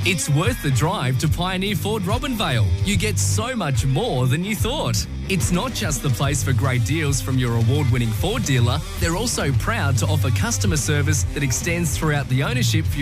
It's worth the drive to Pioneer Ford Robinvale. You get so much more than you thought. It's not just the place for great deals from your award-winning Ford dealer. They're also proud to offer customer service that extends throughout the ownership for